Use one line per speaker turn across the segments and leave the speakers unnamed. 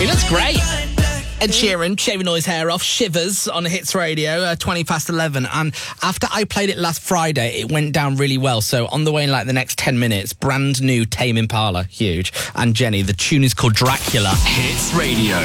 He looks great. Ed Sheeran, shaving all his hair off, Shivers on Hits Radio, 20 past 11. And after I played it last Friday, it went down really well. So on the way in like the next 10 minutes, brand new Tame Impala, huge. And Jenny, the tune is called Dracula.
Hits Radio.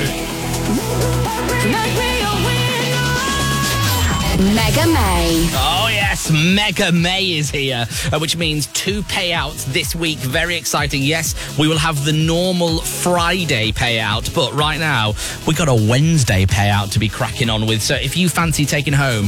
Mega May.
Oh yes, Mega May is here, which means 2 payouts this week. Very exciting. Yes, we will have the normal Friday payout, but right now we got a Wednesday payout to be cracking on with. So if you fancy taking home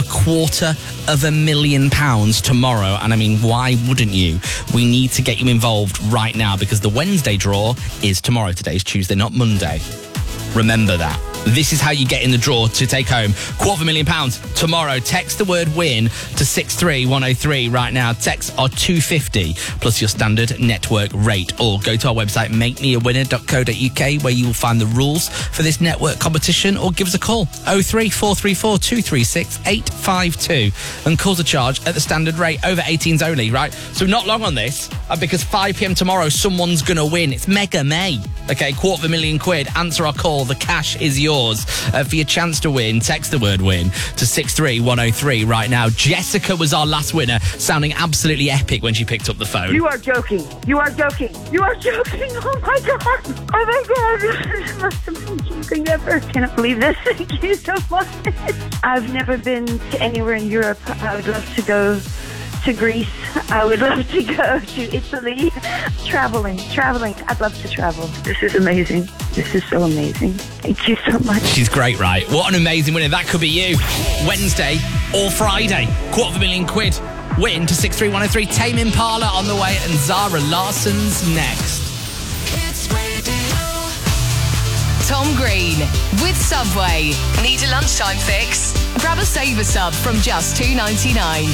£250,000 tomorrow, and I mean, why wouldn't you? We need to get you involved right now because the Wednesday draw is tomorrow. Today's Tuesday, not Monday. Remember that. This is how you get in the draw to take home £250,000 tomorrow. Text the word WIN to 63103 right now. Texts are $250 plus your standard network rate. Or go to our website, makemeawinner.co.uk, where you will find the rules for this network competition, or give us a call 03434 236 852 and calls a charge at the standard rate. Over 18s only, right? So not long on this, because 5 p.m. tomorrow someone's going to win. It's Mega May. Okay, £250,000. Answer our call. The cash is yours. For your chance to win, text the word WIN to 63103 right now. Jessica was our last winner, sounding absolutely epic when she picked up the phone.
You are joking. You are joking. You are joking. Oh my God. Oh my God. This is the most amazing thing ever. Cannot believe this. Thank you so much. I've never been to anywhere in Europe. I would love to go to Greece. I would love to go to Italy. Traveling. I'd love to travel. This is amazing. This is so amazing. Thank you so much.
She's great, right? What an amazing winner. That could be you. Wednesday or Friday. £250,000. Win to 63103. Tame Impala on the way, and Zara Larson's next.
Tom Green with Subway. Need a lunchtime fix? Grab a Saver Sub from just $2.99.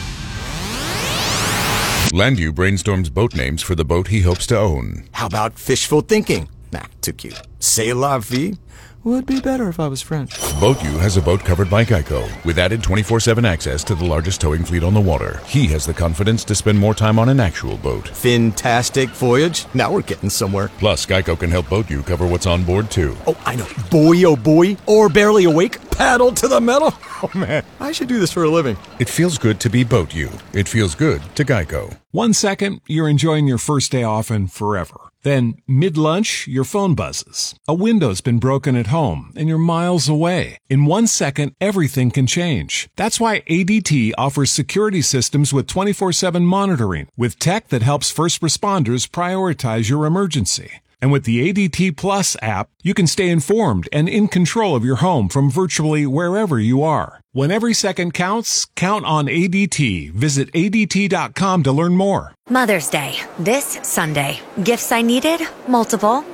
Landu brainstorms boat names for the boat he hopes to own.
How about fishful thinking? Nah, too cute. C'est la vie would be better if I was French.
BoatU has a boat covered by Geico, with added 24/7 access to the largest towing fleet on the water. He has the confidence to spend more time on an actual boat.
Fantastic voyage. Now we're getting somewhere.
Plus, Geico can help BoatU cover what's on board, too.
Oh, I know. Boy, oh boy. Or barely awake. Paddle to the metal. Oh, man. I should do this for a living.
It feels good to be BoatU. It feels good to Geico.
1 second, you're enjoying your first day off and forever. Then, mid-lunch, your phone buzzes. A window's been broken at home, and you're miles away. In 1 second, everything can change. That's why ADT offers security systems with 24/7 monitoring, with tech that helps first responders prioritize your emergency. And with the ADT Plus app, you can stay informed and in control of your home from virtually wherever you are. When every second counts, count on ADT. Visit ADT.com to learn more.
Mother's Day, this Sunday. Gifts I needed? Multiple.